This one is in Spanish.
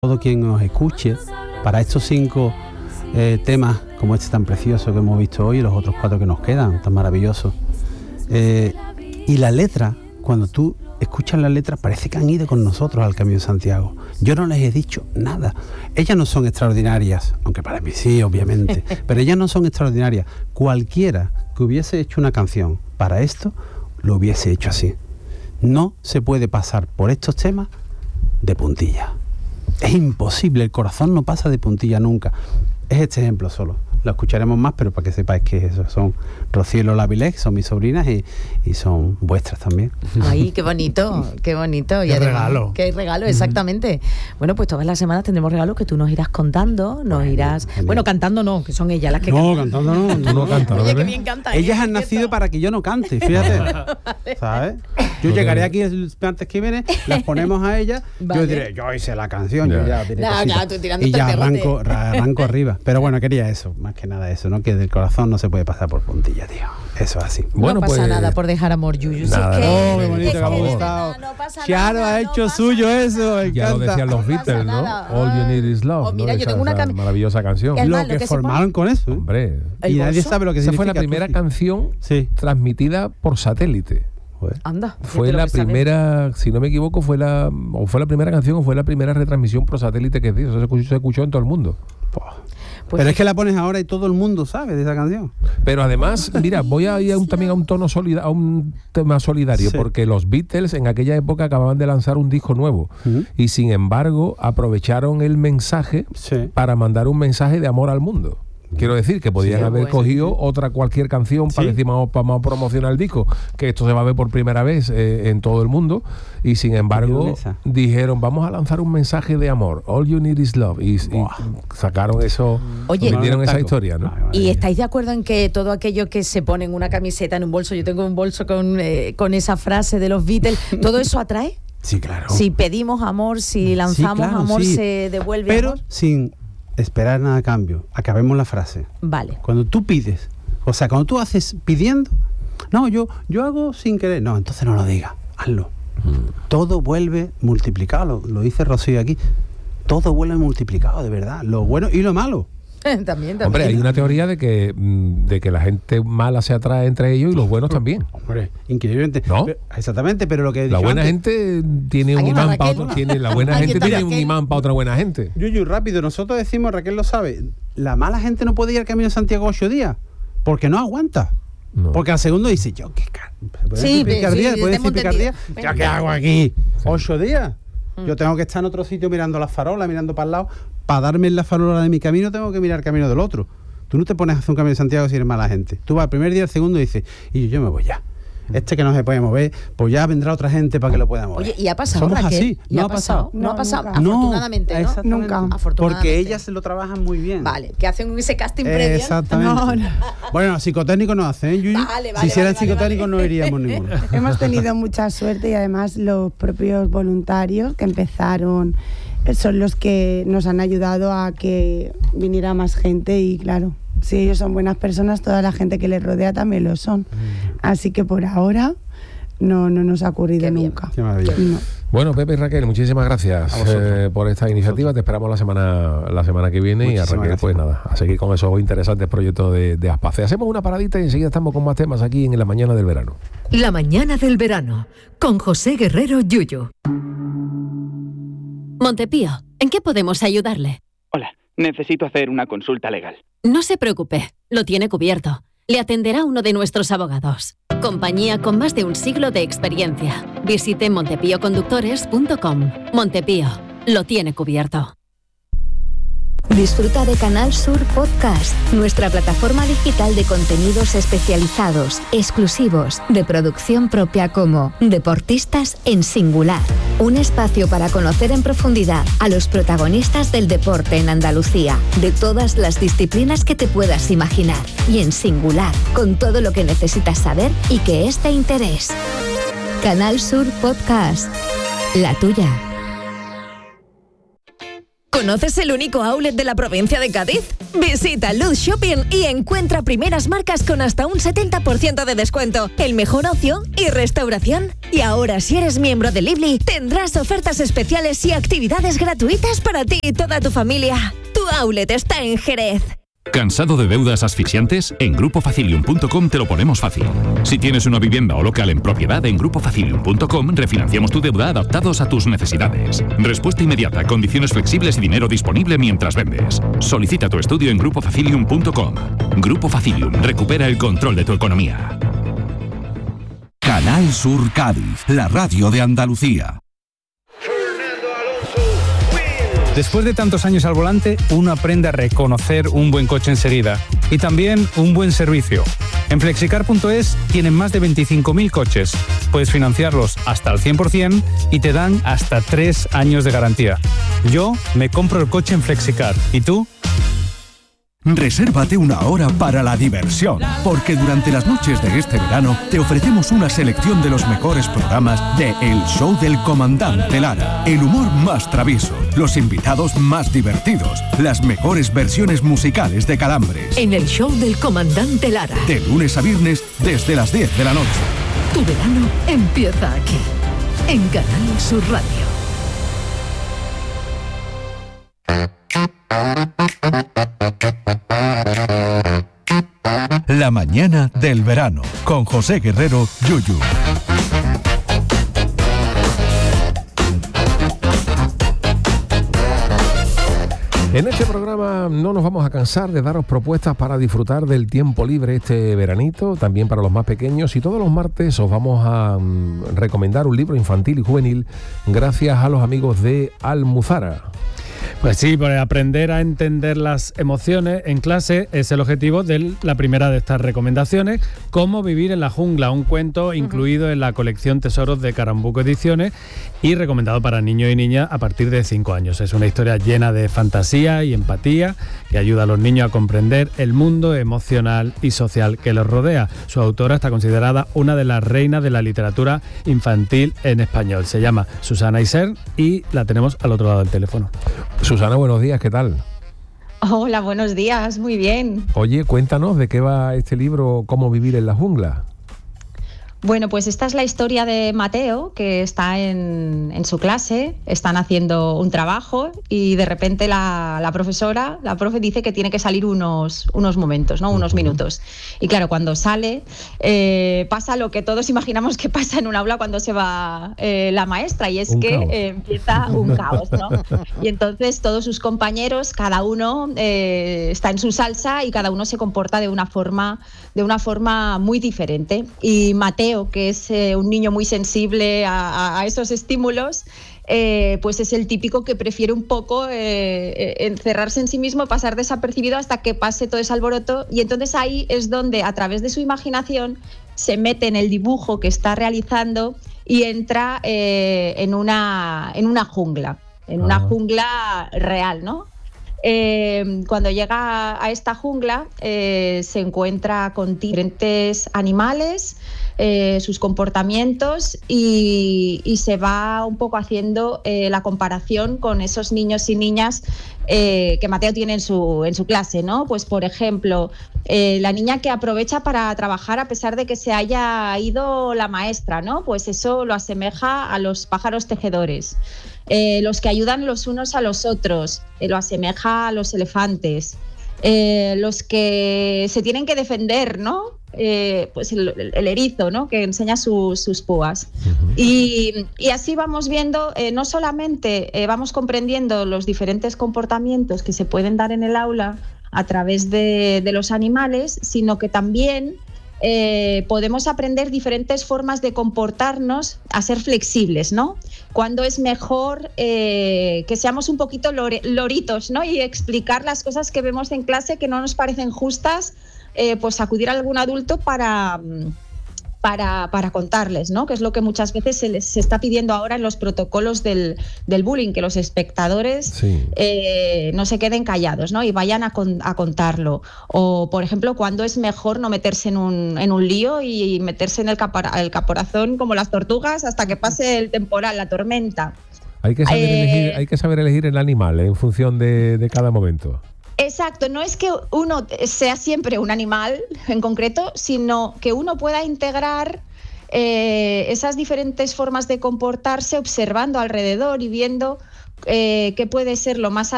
todo quien nos escuche para estos 5 temas como este tan precioso que hemos visto hoy y los otros 4 que nos quedan, tan maravillosos. Y la letra, cuando tú escuchas la letra, parece que han ido con nosotros al Camino de Santiago. Yo no les he dicho nada. Ellas no son extraordinarias, aunque para mí sí, obviamente, pero ellas no son extraordinarias. Cualquiera que hubiese hecho una canción para esto, lo hubiese hecho así. No se puede pasar por estos temas de puntilla. Es imposible, el corazón no pasa de puntilla nunca. Es este ejemplo solo. Lo escucharemos más, pero para que sepáis que eso son Rocío y Lola Vilés, son mis sobrinas y son vuestras también. Ay, qué bonito, qué bonito. Qué regalo. Qué regalo, exactamente. Bueno, pues todas las semanas tendremos regalos que tú nos irás contando, nos irás... Bueno, cantando no, que son ellas las que cantan. No, cantando no, tú no cantas, ¿no? Oye, qué bien canta. Ellas han nacido para que yo no cante, fíjate. Vale. ¿Sabes? Yo llegaré aquí el antes que viene, las ponemos a ellas, yo diré, yo hice la canción, yo ya diré Claro, tú tirándote y ya el pegote. arranco arriba. Pero bueno, quería eso, más que nada eso, ¿no? Que del corazón no se puede pasar por puntilla, tío. Eso es así. Bueno, no pasa nada por dejar amor, Yuyu. Nada, si es que, qué bonito que ha gustado. Charo ha hecho suyo eso, me ya lo decían los Beatles, ¿no? All You Need Is Love. Mira, ¿no? yo tengo una maravillosa canción. Lo que formaron con eso. Hombre. Y nadie sabe lo que significa. Esa fue la primera canción transmitida por satélite. Anda. Fue la primera, si no me equivoco, fue la primera canción o fue la primera retransmisión por satélite que hizo. Se escuchó en todo el mundo. Pues pero es que la pones ahora y todo el mundo sabe de esa canción. Pero además, mira, voy a ir también a un tono a un tema solidario, porque los Beatles en aquella época acababan de lanzar un disco nuevo y sin embargo aprovecharon el mensaje para mandar un mensaje de amor al mundo. Quiero decir que podían haber cogido cualquier canción para decir vamos a promocionar el disco, que esto se va a ver por primera vez en todo el mundo, y sin embargo dijeron vamos a lanzar un mensaje de amor, All You Need Is Love, y sacaron eso. Oye, vendieron esa historia, ¿no? ¿Y estáis de acuerdo en que todo aquello que se pone en una camiseta, en un bolso, yo tengo un bolso con esa frase de los Beatles, todo eso atrae? Sí, claro. Si pedimos amor, si lanzamos amor, se devuelve pero amor. Sin esperar nada a cambio. Acabemos la frase. Vale. Cuando tú pides, o sea, cuando tú haces pidiendo, no, yo hago sin querer, no, entonces no lo digas, hazlo. Todo vuelve multiplicado, lo dice Rocío aquí, todo vuelve multiplicado, de verdad, lo bueno y lo malo. También. Hombre, hay una teoría de que la gente mala se atrae entre ellos y los buenos también. Hombre, increíblemente. ¿No? Exactamente, pero lo que la buena gente tiene un imán para otro, la buena gente tiene un imán para otra buena gente. Yuyu, rápido, nosotros decimos, Raquel lo sabe, la mala gente no puede ir al Camino de Santiago 8 días, porque no aguanta. No. Porque al segundo dice, yo qué picardía, ya qué hago aquí 8 días. Yo tengo que estar en otro sitio mirando las farolas, mirando para el lado. Para darme en la farola de mi camino tengo que mirar el camino del otro. Tú no te pones a hacer un Camino de Santiago si eres mala gente. Tú vas el primer día, el segundo y dices, y yo me voy ya. Este que no se puede mover, pues ya vendrá otra gente para que lo pueda mover. Oye, ¿y ha pasado, Somos Raquel? así, no ha pasado. No ha pasado, afortunadamente, ¿no? Nunca. Afortunadamente. Porque ellas se lo trabajan muy bien. Vale, que hacen ese casting previo. Exactamente. No. Bueno, psicotécnicos no hacen, Yuyu. Si hicieran psicotécnicos no iríamos ninguno. Hemos tenido mucha suerte y además los propios voluntarios que empezaron son los que nos han ayudado a que viniera más gente y claro, si ellos son buenas personas, toda la gente que les rodea también lo son. Así que por ahora no nos ha ocurrido nunca. Qué maravilla. No. Bueno, Pepe y Raquel, muchísimas gracias por esta iniciativa. Te esperamos la semana que viene. Muchísimas y a Raquel, gracias. Pues nada, a seguir con esos interesantes proyectos de Aspace. Hacemos una paradita y enseguida estamos con más temas aquí en La Mañana del Verano. La Mañana del Verano, con José Guerrero Yuyu. Montepío, ¿en qué podemos ayudarle? Hola, necesito hacer una consulta legal. No se preocupe, lo tiene cubierto. Le atenderá uno de nuestros abogados. Compañía con más de un siglo de experiencia. Visite montepíoconductores.com. Montepío, lo tiene cubierto. Disfruta de Canal Sur Podcast, nuestra plataforma digital de contenidos especializados, exclusivos, de producción propia como Deportistas en Singular. Un espacio para conocer en profundidad a los protagonistas del deporte en Andalucía, de todas las disciplinas que te puedas imaginar, y en singular, con todo lo que necesitas saber y que es de interés. Canal Sur Podcast, la tuya. ¿Conoces el único outlet de la provincia de Cádiz? Visita Luz Shopping y encuentra primeras marcas con hasta un 70% de descuento, el mejor ocio y restauración. Y ahora, si eres miembro de Lively, tendrás ofertas especiales y actividades gratuitas para ti y toda tu familia. Tu outlet está en Jerez. ¿Cansado de deudas asfixiantes? En grupofacilium.com te lo ponemos fácil. Si tienes una vivienda o local en propiedad, en grupofacilium.com refinanciamos tu deuda adaptados a tus necesidades. Respuesta inmediata, condiciones flexibles y dinero disponible mientras vendes. Solicita tu estudio en grupofacilium.com. Grupo Facilium, recupera el control de tu economía. Canal Sur Cádiz, la radio de Andalucía. Después de tantos años al volante, uno aprende a reconocer un buen coche enseguida y también un buen servicio. En flexicar.es tienen más de 25.000 coches. Puedes financiarlos hasta el 100% y te dan hasta 3 años de garantía. Yo me compro el coche en Flexicar. ¿Y tú? Resérvate una hora para la diversión, porque durante las noches de este verano te ofrecemos una selección de los mejores programas de El Show del Comandante Lara. El humor más travieso, los invitados más divertidos, las mejores versiones musicales de Calambres. En El Show del Comandante Lara. De lunes a viernes desde las 10 de la noche. Tu verano empieza aquí, en Canal Sur Radio. La mañana del verano, con José Guerrero, Yuyu. En este programa no nos vamos a cansar de daros propuestas para disfrutar del tiempo libre este veranito, también para los más pequeños, y todos los martes os vamos a recomendar un libro infantil y juvenil gracias a los amigos de Almuzara. Pues sí, por aprender a entender las emociones en clase es el objetivo de la primera de estas recomendaciones, Cómo vivir en la jungla, un cuento incluido en la colección Tesoros de Carambuco Ediciones y recomendado para niños y niñas a partir de 5 años. Es una historia llena de fantasía y empatía que ayuda a los niños a comprender el mundo emocional y social que los rodea. Su autora está considerada una de las reinas de la literatura infantil en español. Se llama Susana Isern y la tenemos al otro lado del teléfono. Susana, buenos días, ¿qué tal? Hola, buenos días, muy bien. Oye, cuéntanos de qué va este libro, Cómo vivir en la jungla. Bueno, pues esta es la historia de Mateo, que está en su clase, están haciendo un trabajo y de repente la profe dice que tiene que salir unos momentos, ¿no? Unos minutos. Y claro, cuando sale pasa lo que todos imaginamos que pasa en un aula cuando se va la maestra, y es que empieza un caos, ¿no? Y entonces todos sus compañeros, cada uno está en su salsa y cada uno se comporta de una forma muy diferente. Y Mateo, que es un niño muy sensible a esos estímulos, pues es el típico que prefiere un poco encerrarse en sí mismo, pasar desapercibido hasta que pase todo ese alboroto, y entonces ahí es donde a través de su imaginación se mete en el dibujo que está realizando y entra en una jungla, una jungla real, ¿no? Cuando llega a esta jungla se encuentra con diferentes animales, sus comportamientos, y se va un poco haciendo la comparación con esos niños y niñas que Mateo tiene en su clase, ¿no? Pues por ejemplo, la niña que aprovecha para trabajar a pesar de que se haya ido la maestra, ¿no? Pues eso lo asemeja a los pájaros tejedores. Los que ayudan los unos a los otros, lo asemeja a los elefantes. Los que se tienen que defender, ¿no? Pues el erizo, ¿no? Que enseña sus púas. Y así vamos viendo, no solamente vamos comprendiendo los diferentes comportamientos que se pueden dar en el aula a través de los animales, sino que también podemos aprender diferentes formas de comportarnos, a ser flexibles, ¿no? Cuando es mejor que seamos un poquito loritos, ¿no? Y explicar las cosas que vemos en clase que no nos parecen justas, pues acudir a algún adulto para contarles, ¿no? Que es lo que muchas veces se está pidiendo ahora en los protocolos del bullying, que los espectadores no se queden callados, ¿no? Y vayan a contarlo. O, por ejemplo, cuando es mejor no meterse en un lío y meterse en el caparazón como las tortugas hasta que pase el temporal, la tormenta. Hay que saber elegir el animal en función de cada momento. Exacto, no es que uno sea siempre un animal en concreto, sino que uno pueda integrar esas diferentes formas de comportarse observando alrededor y viendo qué puede ser lo más